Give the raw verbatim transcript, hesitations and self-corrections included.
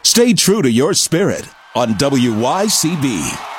Stay true to your spirit on W Y C B.